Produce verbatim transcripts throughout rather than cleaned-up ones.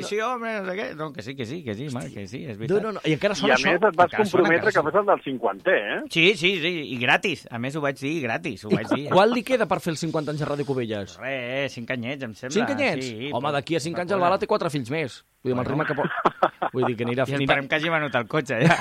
sí, home, no sé què. No, que sí, que sí, que sí, home, que sí, és No, veritat. no, no. I encara I sona a això. més et vas encara sona, comprometre encara que fas el del cinquantè, eh? Sí, sí, sí, i gratis. A més, ho vaig dir gratis, ho I vaig dir. quan li queda per fer els cinquanta anys de Ràdio Cubelles? Res, cinc anyets, em sembla. Cinc anyets? Sí, Home, però- d'aquí a cinc anys el recorda. Bala té quatre fills més. Vull dir, amb el ritme que pot... Vull dir que anirà... I anirà... esperem que hagi venut el cotxe, ja.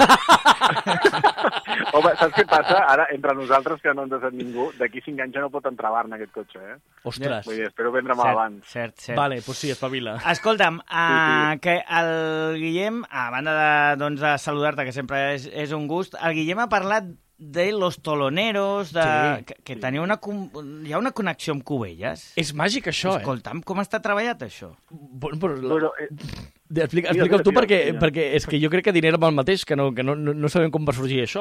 Home, saps què passa? Ara, entre nosaltres, que no ens ha set ningú, d'aquí cinc anys ja no pot entrar a Barna aquest cotxe, eh? Ostres. Vull dir, espero vendre-me'l Cert, abans. cert, cert. Vale, doncs sí, espavila. Escolta'm, uh, Sí, que el Guillem, a banda de, doncs, de saludar-te, que sempre és, és un gust, el Guillem ha parlat de los toloneros, de, Sí, que, que teniu una, com- hi ha una connexió amb Cubelles. És màgic, això, eh? Escolta'm, com està treballat això? Bueno, però... La... Però, eh, Explica, Mira, explica'l tu, mira, perquè, mira. perquè és que jo crec que dinero amb el mateix, que no, que no, no, no sabem com va sorgir això.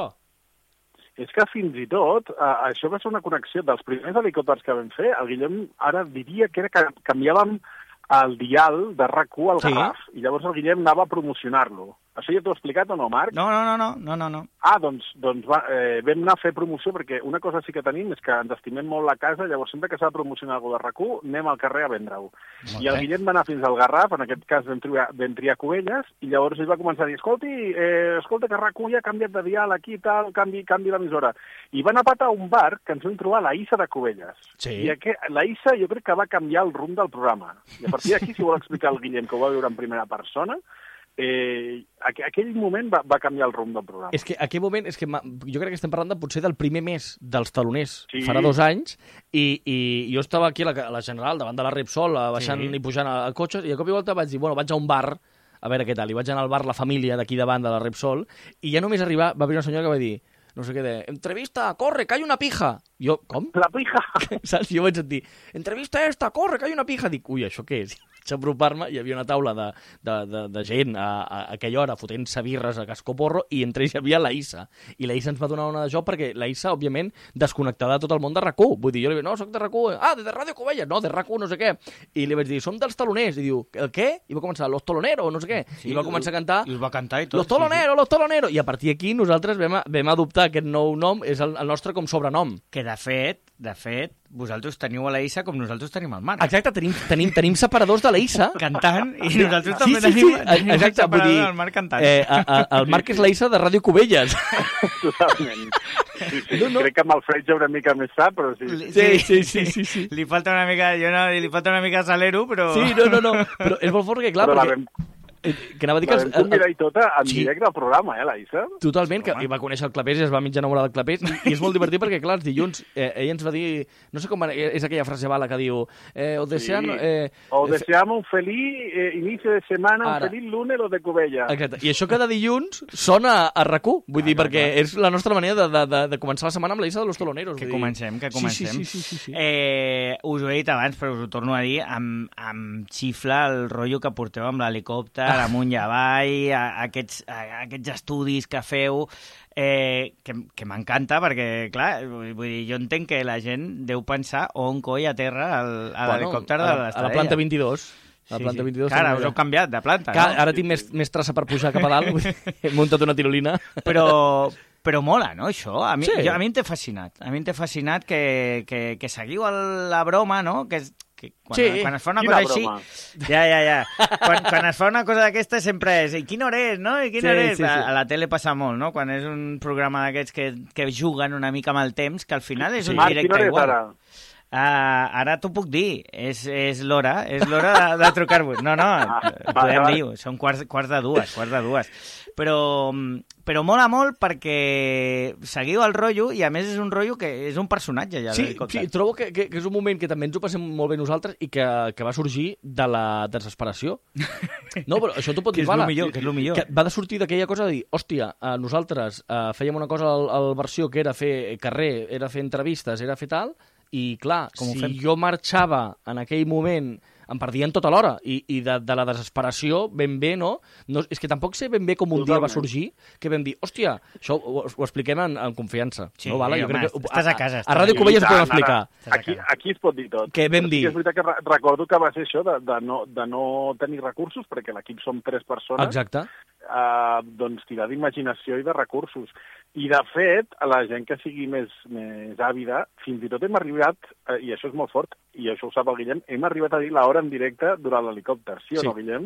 és que fins i tot, eh, això va ser una connexió dels primers helicòpters que vam fer. El Guillem ara diria que era que canviàvem el dial de RAC u al Sí. Garraf, i llavors el Guillem anava a promocionar-lo. Això ja t'ho he explicat o no, Marc? No, no, no, no, no, no, no. Ah, doncs, doncs va, eh, vam anar a fer promoció, perquè una cosa sí que tenim és que ens estimem molt la casa, llavors sempre que s'ha de promocionar alguna cosa de RAC u, anem al carrer a vendre-ho. I el bé. Guillem va anar fins al Garraf, en aquest cas vam triar, vam triar Cubelles, i llavors ell va començar a dir, escolti, eh, escolta que RAC u ja ha canviat de dial aquí i tal, canvi, canvi l'emissora. I van a patar a un bar que ens vam trobar a la Issa de Cubelles. Sí. I aqu la Issa jo crec que va canviar el rumb del programa. I a partir d'aquí, si vol explicar el Guillem, que ho va veure en primera persona, eh, aqu aquell moment va, va canviar el rumb del programa. És que aquell moment, és que ma- jo crec que estem parlant de potser del primer mes dels taloners, Sí. farà dos anys, i, i jo estava aquí a la, a la General, davant de la Repsol, eh, baixant Sí. i pujant a, a cotxes, i de cop i volta vaig dir, bueno, vaig a un bar, a veure què tal, i vaig anar al bar La Família, d'aquí davant de la Repsol, i ja només arribar, va venir una senyora que va dir, no sé què, de, entrevista, corre, que hay una pija. Jo, com? La pija! Saps? Jo vaig dir, entrevista esta, corre, que hay una pija. Dic, ui, això què és? Vaig apropar-me, hi havia una taula de, de, de, de gent a, a, a aquella hora fotent-se birres a cascoporro, i entre ells hi havia la Issa. I la Issa ens va donar una de joc perquè la Issa, òbviament, desconnectada de tot el món de RAC u. Vull dir, jo li vaig dir, no, soc de RAC u. Ah, de Ràdio Cubelles. No, de RAC u, no sé què. I li vaig dir, som dels taloners. I diu, el què? I va començar, los toloneros, no sé què. Sí, I va començar a cantar... I us va cantar i tot. Los toloneros, los toloneros. I a partir d'aquí nosaltres vam, vam adoptar aquest nou nom, és el, el nostre com sobrenom. Que de fet, de fet, vosaltres teniu a la Issa com nosaltres tenim el Marc. Exacte, tenim, tenim, tenim separadors de la Issa. Cantant, i nosaltres Sí, també sí, sí, tenim, tenim exacte, el vull separador dir, del Marc cantant. eh, a, a, el Marc és la Issa de Ràdio Cubelles. Totalment. Sí, sí. No, no. Crec que amb el Fred ja una mica més sa, però sí. Li- Sí, sí, sí, sí, sí. Li falta una mica, jo no, li falta una mica salero, però... Sí, no, no, no, però és molt fort que, clar, Però la perquè... vam, eh, Que anava a dir la que... vam els- convidar i tota en Sí. directe al programa, eh, la Issa? Totalment, que i va conèixer el Clapés i es va mig enamorar del Clapés, i, i és molt divertit perquè, clar, els dilluns eh, ell ens va dir, no sé com va- és aquella frase bala que diu, eh, os desean... Sí. Eh, Os eh, deseamos un feliz eh, inicio de semana, Ara. un feliz lunes, los de Cubella. Exacte. I això cada dilluns sona a RAC u, vull Clar, dir, clar, perquè clar. és la nostra manera de, de, de, de començar la setmana amb la Issa de los Toloneros. Que vull dir. comencem, que Sí, comencem. Sí, sí, sí, sí, sí. Eh, us ho he dit abans, però us ho torno a dir, amb, amb xifla el rotllo que porteu amb l'helicòpter, Ah. amunt i avall, a, a aquests, a, aquests estudis que feu, eh, que, que m'encanta, perquè, clar, vull vull dir, jo entenc que la gent deu pensar on coi a terra el- a l'helicòpter a, de la- a l'Estadella. la planta vint-i-dos. A la planta vint-i-dos. Que ara també us hi ha. heu canviat de planta, Que no? ara tinc més, més traça per pujar cap a dalt, vull dir, he muntat una tirolina. Però, però mola, no, això? A mi, Sí. jo, a mi em té fascinat. A mi em té fascinat que, que, que seguiu el, la broma, no? Que, és- que quan, Sí. quan es fa una Quina cosa broma? així... Ja, ja, ja. Quan, quan es fa una cosa d'aquesta sempre és i quina hora és, no? I quina Sí, hora és? sí, sí. A, a la tele passa molt, no? Quan és un programa d'aquests que, que juguen una mica amb el temps, que al final és un Marc, quina directe hora és igual. ara? Uh, ara t'ho puc dir, és, és l'hora, és l'hora de, de trucar-vos. No, no, vale, podem vale. dir-ho, són quarts, quarts de dues, quarts de dues. Però, però mola molt perquè seguiu el rotllo i a més és un rotllo que és un personatge ja, Sí, l'helicòpter. sí, trobo que, que, que és un moment que també ens ho passem molt bé nosaltres i que, que va sorgir de la desesperació. No, però això t'ho pot Que dir, és lo Bala. millor, que és lo millor. Que va de sortir d'aquella cosa de dir, hòstia, eh, nosaltres eh, fèiem una cosa al, al versió que era fer carrer, era fer entrevistes, era fer tal, i clar, Com ho si fem? jo marxava en aquell moment em perdien tota l'hora, i, i de, de la desesperació ben bé, no? no? És que tampoc sé ben bé com un dia va Totalment. sorgir, que vam dir, hòstia, això ho, ho expliquem en, en confiança. Sí, no, Bala? home, Jo crec que, estàs a casa, A, estàs a Ràdio a Cubelles ho I podem tant, explicar. ara, Aquí, aquí es pot dir tot. Què vam Però sí dir? que és veritat que re recordo que va ser això de, de, no, de no tenir recursos, perquè l'equip som tres persones, Exacte. eh, doncs tirar d'imaginació i de recursos. I, de fet, a la gent que sigui més, més àvida, fins i tot hem arribat, eh, i això és molt fort, i això ho sap el Guillem, hem arribat a dir l'hora en directe durant l'helicòpter. Sí o Sí. no, Guillem?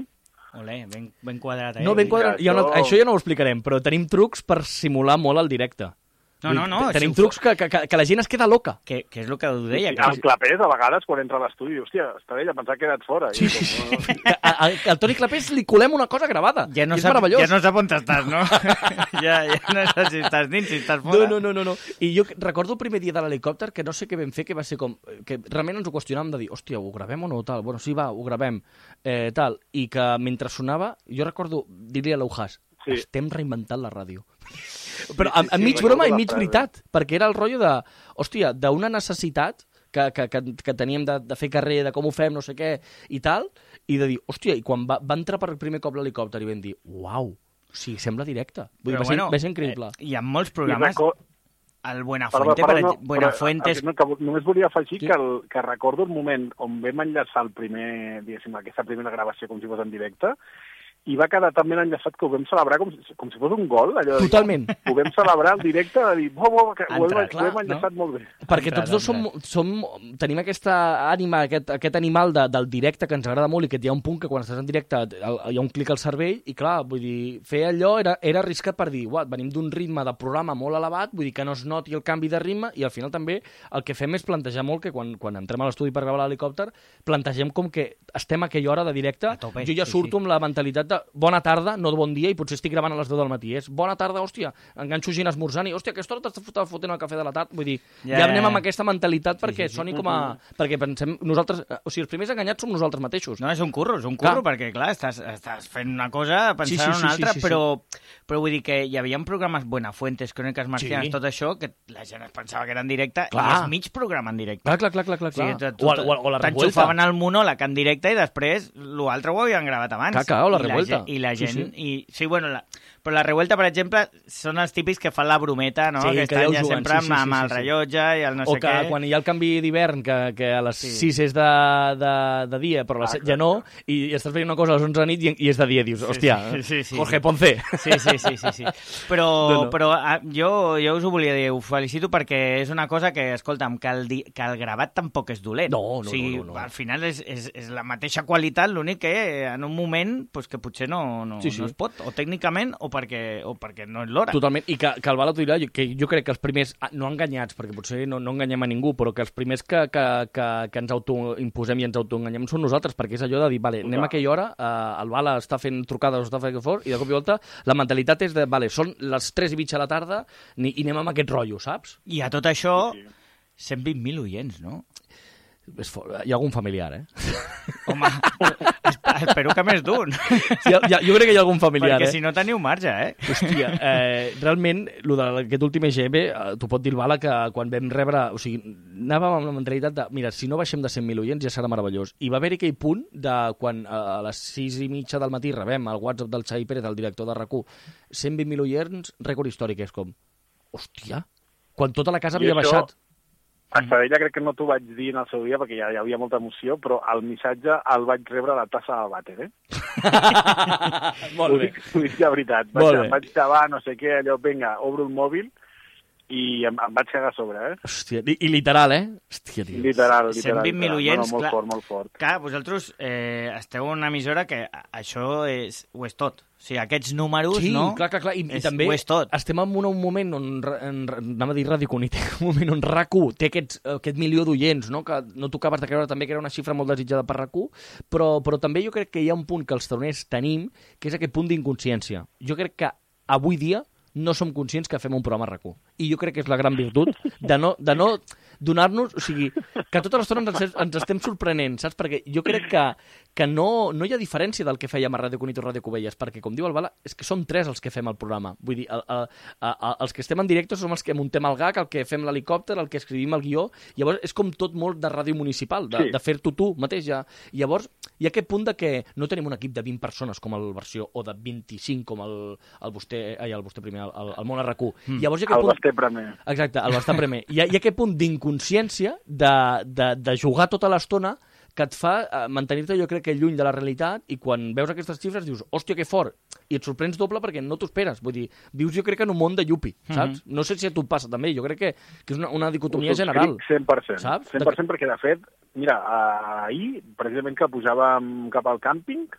Olé, ben, ben quadrat. Eh? No, ben quadrat. Això... Jo no, això ja no ho explicarem, però tenim trucs per simular molt el directe. No, no, no. Tenim si trucs que, que, que la gent es queda loca. Que, que és el que ho deia. Sí, Que... el Clapés, a vegades, quan entra a l'estudi, hòstia, està bé, ja pensava que he quedat fora. Sí, sí, sí. A, a, al Toni Clapés li colem una cosa gravada. Ja no, és sap, meravellós. ja no sap on estàs, no? ja, ja no saps si estàs dins, si estàs No, fora. no, no, no, no. I jo recordo el primer dia de l'helicòpter que no sé què vam fer, que va ser com... que realment ens ho qüestionàvem de dir, hòstia, ho gravem o no, tal? Bueno, sí, va, ho gravem, eh, tal. I que mentre sonava, jo recordo, dir-li a l'Euhas, sí. estem reinventant la ràdio. Però a, a mig sí, broma i mig veritat, perquè era el rotllo de, hòstia, d'una necessitat que, que, que, que teníem de, de fer carrer, de com ho fem, no sé què, i tal, i de dir, hòstia, i quan va, va entrar per primer cop l'helicòpter i vam dir, uau, sí, sembla directe. Vull dir, va, bueno, ser, va ser increïble. Eh, hi ha molts programes... Record... El Buenafuente, Perdó, perdó, per, Buenafuente... No, que només volia afegir sí. que, el, que recordo un moment on vam enllaçar el primer, diguéssim, aquesta primera gravació com si fos en directe, i va quedar tan ben enllaçat que ho vam celebrar com, com si fos un gol. Allò de, Totalment. Ho vam celebrar al directe, de dir, bo, bo, que ho, Entra, hem, clar, ho hem enllaçat no? molt bé. Perquè Entra, tots dos som, som, tenim aquesta ànima, aquest, aquest animal de, del directe que ens agrada molt i que hi ha un punt que quan estàs en directe el, hi ha un clic al cervell i clar, vull dir, fer allò era, era arriscat per dir, uat, venim d'un ritme de programa molt elevat, vull dir que no es noti el canvi de ritme i al final també el que fem és plantejar molt que quan, quan entrem a l'estudi per gravar l'helicòpter plantegem com que estem a aquella hora de directe, tope, jo ja sí, surto sí. amb la mentalitat de bona tarda, no de bon dia, i potser estic gravant a les deu del matí. És bona tarda, hòstia, enganxo gent esmorzant i, hòstia, aquesta hora t'estàs fotent el cafè de la tarda. Vull dir, ja, ja anem amb aquesta mentalitat perquè sí, sí, sí. soni com a... Perquè pensem, nosaltres... O sigui, els primers enganyats som nosaltres mateixos. No, és un curro, és un curro, clar. perquè, clar, estàs, estàs fent una cosa pensant sí, sí, sí, en una altra, sí, sí, sí, però, però vull dir que hi havia programes Buenafuentes, Cròniques Marcianes, Sí. tot això, que la gent es pensava que era en directe, Clar. i és mig programa en directe. Clar, clar, clar, clar, clar. O sigui, clar. tu, O, o, o la revuelta. t'enxufaven el monòleg en directe i després l'altre ho havien gravat abans. Clar, clar, o la I revuelta. La, gent- I la Sí, gent... sí. I, sí, bueno, la, però la revuelta, per exemple, són els típics que fan la brometa, no? Sí, que que estan ja ho ja juguen, sempre sí, sí, amb, amb sí, el sí, sí. rellotge i el no O sé que què. quan hi ha el canvi d'hivern, que, que a les Sí. sis és de, de, de dia, però a les Ah, set ja no, i, i estàs fent una cosa a les onze de la nit i, i és de dia, dius, hòstia, sí, sí, sí, Jorge sí. Ponce. Sí, sí, sí, sí, sí. Però, No, no. però ah, jo, jo us ho volia dir, ho felicito perquè és una cosa que, escolta'm, que el, di, que el gravat tampoc és dolent. No, no, o sigui, no, no, no. al final és, és, és la mateixa qualitat, l'únic que en un moment pues, que potser no, no, Sí, sí. no es pot, o tècnicament o perquè, o perquè no és l'hora. Totalment, i que, que el Bala t'ho dirà, jo- que jo crec que els primers, ah, no enganyats, perquè potser no, no enganyem a ningú, però que els primers que, que, que, que ens autoimposem i ens autoenganyem són nosaltres, perquè és allò de dir, vale, anem a aquella hora, eh, el Bala està fent trucades, està fent fort, i de cop i volta la mentalitat és de, vale, són les tres i mitja de la tarda ni, i anem amb aquest rotllo, saps? I a tot això, Sí, sí. cent vint mil oients, no? És fort. Hi ha algun familiar, eh? Home, espero que més d'un. Sí, hi ha, jo crec que hi ha algun familiar, Perquè eh? si no teniu marge, eh? Hòstia, eh, realment, lo d'aquest últim E G M, eh, t'ho pot dir el Bala, que quan vam rebre... O sigui, anàvem amb la mentalitat de, mira, si no baixem de cent mil oients ja serà meravellós. I va haver aquell punt de quan eh, a les sis i mitja del matí rebem el WhatsApp del Xavi Pérez, el director de RAC u, cent vint mil oients, rècord històric, és com, hòstia, quan tota la casa I havia això- baixat. A Estadella crec que no t'ho vaig dir en el seu dia perquè ja hi havia molta emoció, però el missatge el vaig rebre a la tassa del vàter, eh? Molt Ho bé. dic, ho dic de veritat. Molt Vaig, bé. em vaig llevar, no sé què, allò, vinga, obro el mòbil i em, em vaig cagar a sobre, eh? Hòstia, i, i literal, eh? Hòstia, tio. Literal, cent literal. vint mil literal. oients, no, no, molt clar. fort, molt fort. Clar, vosaltres eh, esteu en una emissora que a- això és, ho és tot. O sigui, aquests números, Sí, no? clar, clar, clar. I, i És- també ho és tot. estem en un, un moment on, ra- en, ra- anava a dir Ràdio Cunit, un moment on RAC u té aquests, aquest milió d'oients, no? Que no t'ho acabes de creure també que era una xifra molt desitjada per RAC u, però, però també jo crec que hi ha un punt que els taroners tenim, que és aquest punt d'inconsciència. Jo crec que avui dia no som conscients que fem un programa a RAC u. I jo crec que és la gran virtut de no, de no donar-nos... O sigui, que tota l'estona ens, ens estem sorprenent, saps? Perquè jo crec que, que no, no hi ha diferència del que fèiem a Ràdio Cunit o Ràdio Cubelles, perquè, com diu el Bala, és que som tres els que fem el programa. Vull dir, el, el, el, el, els que estem en directe som els que muntem el gag, el que fem l'helicòpter, el que escrivim el guió. Llavors, és com tot molt de ràdio municipal, de, Sí. de fer-t'ho tu mateix. Ja. I llavors, hi ha aquest punt de que no tenim un equip de vint persones com el Versió o de vint-i-cinc com el, el vostè, ai, el vostè primer, el, el Món a RAC u. Mm. Llavors, hi ha El aquest punt... Basté Premer. Exacte, el bastant primer. Hi ha, hi ha aquest punt d'inconsciència de, de, de jugar tota l'estona que et fa eh, mantenir-te, jo crec que lluny de la realitat, i quan veus aquestes xifres dius, hòstia, que fort, i et sorprens doble perquè no t'ho esperes. Vull dir, vius jo crec que en un món de llupi, saps? No sé si a tu et passa també, jo crec que, que és una, una dicotomia Ho general. subscric cent per cent. Saps? cent per cent perquè, de fet, mira, ahir, precisament que pujàvem cap al càmping,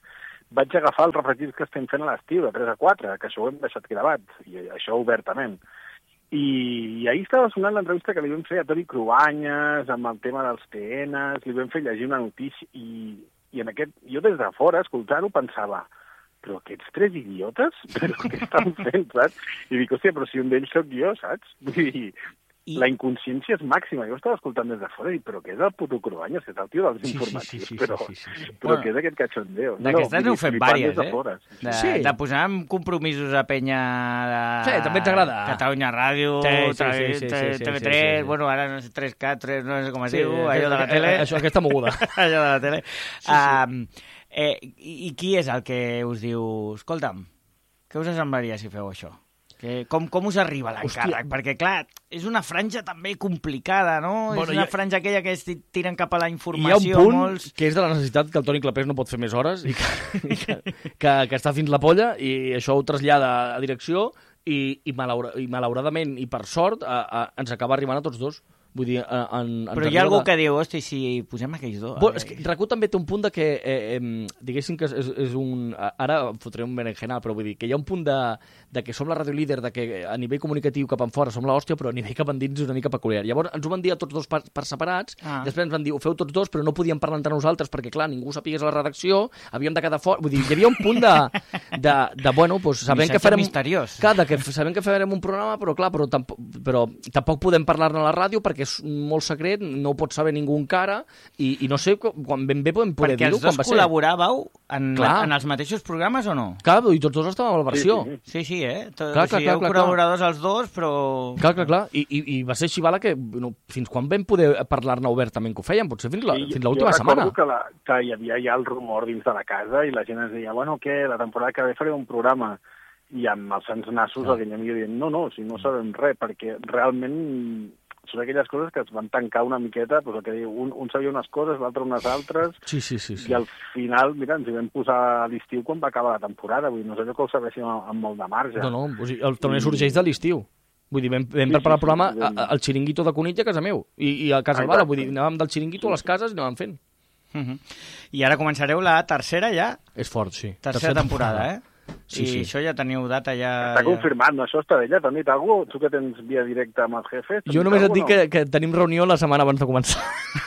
vaig agafar els refregits que estem fent a l'estiu, de tres a quatre, que això ho hem deixat gravat, i això obertament. I, i ahir estava sonant l'entrevista que li vam fer a Toni Cruanyes, amb el tema dels T Ns, li vam fer llegir una notícia, i, i en aquest, jo des de fora, escoltant-ho, pensava, però aquests tres idiotes, però què estan fent, saps? I dic, hòstia, però si un d'ells sóc jo, saps? Vull dir, I... la inconsciència és màxima. Jo estava escoltant des de fora i dic, però què és el puto Cruanyes? Que és el tio dels sí, informatius, sí, sí, sí, però, sí, sí, sí. però bueno, què és aquest cachondeo? D'aquestes n'heu fet vàries, eh? De, de, sí. de posar en compromisos a penya de... Sí, també ens agrada. Catalunya Ràdio, sí, sí, sí, sí, sí, sí, T V tres, sí, sí. bueno, ara no sé, tres K, tres, no sé com es sí, diu, allò de la tele. Això, aquesta moguda. Allò de la tele. Sí, sí. Um, eh, I qui és el que us diu, escolta'm, què us semblaria si feu això? Que, com, com us arriba l'encàrrec? Perquè, clar, és una franja també complicada, no? Bueno, és una ha... franja aquella que es tiren cap a la informació. Hi ha un punt molts... que és de la necessitat que el Toni Clapés no pot fer més hores i que, i que, que, que està fins la polla i això ho trasllada a direcció i, i, malaura, i malauradament i per sort a, a, ens acaba arribant a tots dos. Vull dir, en, en Però hi ha algú de... que diu, hosti, si posem aquells dos... Bueno, és que RAC1 també té un punt de que, eh, eh, diguéssim que és, és un... Ara fotré un berenjenal, però vull dir que hi ha un punt de, de que som la ràdio líder, de que a nivell comunicatiu cap en fora som l'hòstia, però a nivell cap endins és una mica peculiar. Llavors ens ho van dir a tots dos per, per separats, ah. després ens van dir, ho feu tots dos, però no podíem parlar entre nosaltres perquè, clar, ningú sapigués a la redacció, havíem de quedar fora... Vull dir, hi havia un punt de... de, de bueno, pues, sabem que farem... misteriós. Clar, de que sabem que farem un programa, però clar, però tampoc, però tampoc podem parlar-ne a la ràdio perquè és molt secret, no ho pot saber ningú encara, i, i no sé quan ben bé podem poder dir-ho. Perquè els dos col·laboràveu en, en els mateixos programes o no? Clar, i tots dos estàvem a la versió. Sí, sí, sí eh? Tot, clar, o sigui, clar, heu clar, col·laboradors clar. els dos, però... Clar, clar, clar. I, i, i va ser així, vala, que no, fins quan vam poder parlar-ne obertament que ho fèiem? Potser fins, la, sí, fins l'última setmana. Jo recordo que, la, que hi havia ja el rumor dins de la casa i la gent ens deia, bueno, què, la temporada que ve faré un programa. I amb els sants nassos ah. el Guillem i jo dient, no, no, si no sabem res, perquè realment són aquelles coses que es van tancar una miqueta, doncs el que diu, un, un sabia unes coses, l'altre unes altres, sí, sí, sí, sí. i al final, mira, ens hi vam posar a l'estiu quan va acabar la temporada, vull dir, no sé que ho sabéssim amb molt de marge. No, no, o sigui, el torneig I... sorgeix de l'estiu. Vull dir, vam, vam sí, preparar el programa sí, sí, al xiringuito de Cunit a casa meu, i, i a casa Bala, vull dir, anàvem del xiringuito a les cases i anàvem fent. Uh -huh. I ara començareu la tercera ja? És fort, sí. Tercera, tercera temporada, temporada, eh? Sí, I sí. això ja teniu data ja... Està ja... confirmat, no? Això està d'ella, t'han dit alguna cosa? Tu que tens via directa amb el jefe? Jo només et dic no? que, que tenim reunió la setmana abans de començar.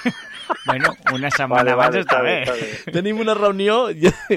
Bueno, una setmana vale, abans vale, està, bé. Està bé. Tenim una reunió,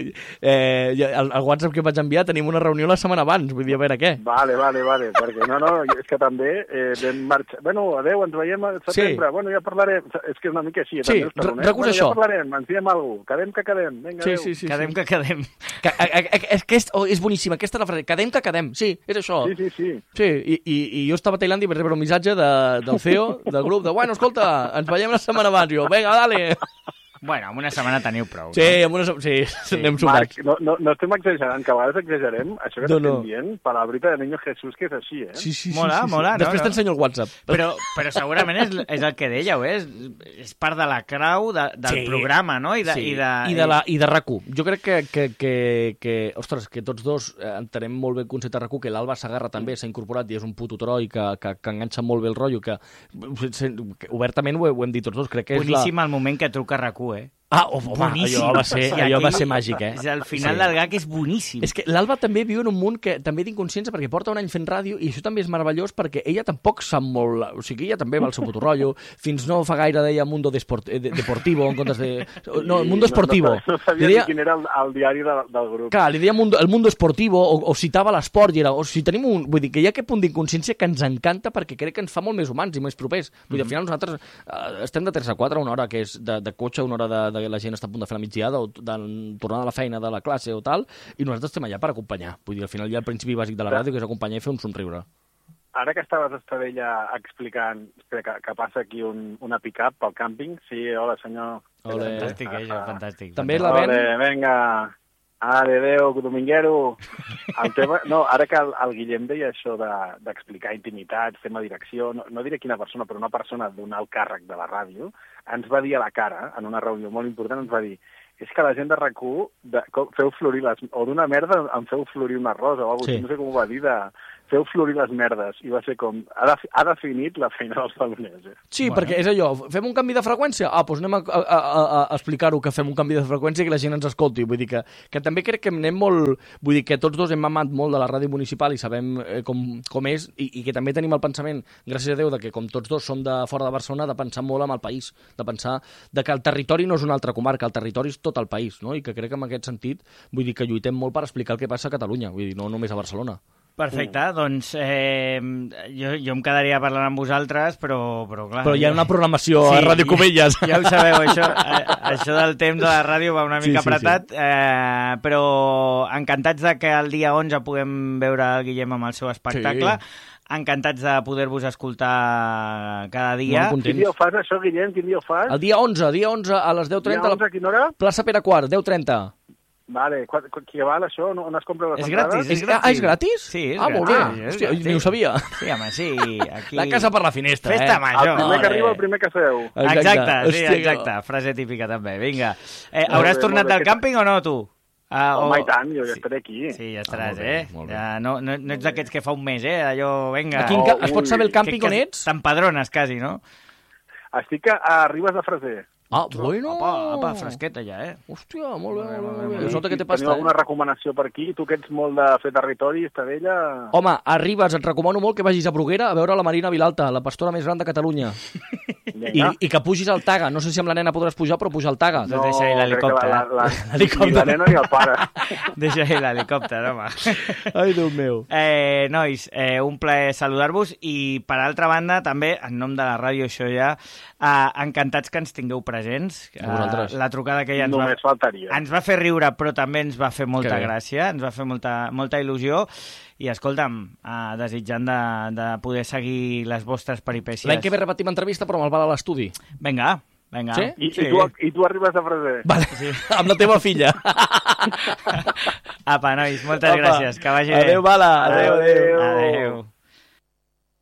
eh, el, el WhatsApp que vaig enviar, tenim una reunió la setmana abans, vull dir, a veure què. Vale, vale, vale, perquè no, no, és que també eh, vam marxar... Bueno, adeu, ens veiem a setembre, sí. Bueno, ja parlarem, és que és una mica així, sí, també els bueno, ja parlarem, ens diem alguna cosa, quedem que quedem, vinga, sí, adeu. Sí, sí, quedem sí. que quedem. Que, a, a, a, és, que és, oh, és boníssima, aquesta és la frase, quedem que quedem, sí, és això. Sí, sí, sí. Sí, i, i, i jo estava a Tailàndia i vaig rebre un missatge de, del C E O del grup, de, bueno, escolta, ens veiem la setmana abans, jo, vinga, dale. Bueno, amb una setmana teniu prou. Sí, no? amb una setmana, sí, sí. Anem Marc, sobrats. no, no, no estem exagerant, que a vegades exagerem, això que no, estem no. dient, palabrita de niño Jesús, que és així, eh? Sí, sí, sí. Mola, sí, sí. mola. Després no, t'ensenyo el WhatsApp. Però, però segurament és, és el que dèieu, eh? És, és part de la crau de, del sí. programa, no? I de, sí. i de, I de, la, i de RAC1. Jo crec que, que, que, que, ostres, que tots dos entenem molt bé el concepte de RAC1, que l'Alba Sagarra també s'ha incorporat i és un puto troi que, que, que enganxa molt bé el rotllo, que, que obertament ho, ho hem dit tots dos. Crec que boníssim és la... el moment que truca RAC1, eh? Ah, oh, home, allò va ser, sí, allò aquí, va ser màgic, eh? El final sí. del gag és boníssim. És que l'Alba també viu en un món que també d'inconsciència, perquè porta un any fent ràdio, i això també és meravellós perquè ella tampoc sap molt... O sigui, ella també va al seu puto rotllo. Fins no fa gaire deia Mundo Desport, eh, Deportivo, en comptes de... No, Mundo Esportivo. No, no, no sabia deia... quin era el, el diari de, del grup. Clar, li deia mundo, el Mundo Esportivo, o, o citava l'esport, i era... O sigui, tenim un... Vull dir, que hi ha aquest punt d'inconsciència que ens encanta perquè crec que ens fa molt més humans i més propers. Vull dir, al final nosaltres eh, estem de tres a quatre, una hora que és de, de cotxe, una hora de, de la gent està a punt de fer la migdiada o de tornar a la feina de la classe o tal, i nosaltres estem allà per acompanyar. Vull dir, al final hi ha el principi bàsic de la ràdio, que és acompanyar i fer un somriure. Ara que estaves a Estadella explicant que, que passa aquí un, una pick-up pel càmping, sí, hola senyor. Hola, fantàstic, eh, jo, fantàstic. També la ven? Hola, vinga. Are, adéu, dominguero. El tema, no, ara que el, el Guillem deia això d'explicar de, intimitats, tema direcció, no, no diré quina persona, però una persona d'un alt càrrec de la ràdio, ens va dir a la cara, en una reunió molt important, ens va dir és que la gent de RAC1 de, feu florir les... O d'una merda em feu florir una rosa o alguna cosa, sí. No sé com ho va dir, de, feu florir les merdes. I va ser com... Ha, de, ha definit la feina dels taloners. Eh? Sí, Bueno. perquè és allò, fem un canvi de freqüència? Ah, doncs anem a, a, a, a explicar-ho, que fem un canvi de freqüència i que la gent ens escolti. Vull dir que, que també crec que anem molt... Vull dir que tots dos hem mamat molt de la ràdio municipal i sabem eh, com, com és, i, i que també tenim el pensament, gràcies a Déu, de que com tots dos som de fora de Barcelona, de pensar molt amb el país, de pensar de que el territori no és una altra comarca, el territori és tot el país, no? I que crec que en aquest sentit, vull dir que lluitem molt per explicar el que passa a Catalunya, vull dir, no només a Barcelona. Perfecte, doncs eh, jo, jo em quedaria parlant amb vosaltres, però, però clar... Però hi ha una programació sí, a Ràdio Cubelles. Ja, ja ho sabeu, això, eh, això del temps de la ràdio va una mica Sí, sí, apretat, sí. Eh, però encantats de que el dia onze puguem veure el Guillem amb el seu espectacle, sí. Encantats de poder-vos escoltar cada dia. Molt Quin dia ho fas, això, Guillem? Quin dia ho fas? El dia onze, dia onze a les deu trenta, Dia onze, a quina hora? plaça Pere Quart, deu trenta. Vale, qu- qu- qui val això? On, on es compra les És entrades? gratis, És, ah, és gratis? Sí, és ah, molt gratis. bé. És Hòstia, gratis. ni ho sabia. Sí, home, sí. Aquí... La casa per la finestra, Festa eh? major. El primer que eh? arriba, el primer que feu. Exacte, sí, Hòstia, que- exacte. Frase típica també. Vinga. Eh, Molt hauràs bé, tornat molt bé. del càmping o no, tu? Ah, Home, i tant, jo ja estaré aquí. Sí, ja Ah, estaràs, molt bé, eh? molt bé. Ja, no, no, no ets d'aquests que fa un mes, eh? Allò, vinga. A quin ca... Es pot saber el càmping que, on que ets? T'empadrones, quasi, no? Estic a, a Ribes de Freser. Ah, bueno. Apa, apa, fresqueta ja, eh? Hòstia, molt bé, Molt bé, molt molt bé. bé. Es nota que té Teniu pasta, alguna eh? recomanació per aquí? Tu que ets molt de fer territori, Estadella... Home, a Ribes et recomano molt que vagis a Bruguera a veure la Marina Vilalta, la pastora més gran de Catalunya. I, Vinga. I que pugis al Taga. No sé si amb la nena podràs pujar, però pujar al Taga. No. deixa-hi l'helicòpter. crec que La, la, L'helicòpter. ni la nena ni el pare. Deixa-hi l'helicòpter, home. Ai, Déu meu. Eh, nois, eh, un plaer saludar-vos i, per altra banda, també, en nom de la ràdio, això ja, eh, encantats que ens tingueu presents. A vosaltres. Eh, la trucada que ja ens Només va, faltaria. ens va fer riure, però també ens va fer molta Que bé. gràcia, ens va fer molta, molta il·lusió. I, escolta'm, eh, desitjant de, de poder seguir les vostres peripècies. L'any que ve repetim entrevista, però amb el Val a l'estudi. Vinga, vinga. Sí? I, i, tu, I tu arribes de Freser. Vale, sí. Amb la teva filla. Apa, nois, moltes Apa. gràcies. Que vagi bé. Adéu, Bala. Adéu, adéu. Adéu. Adéu.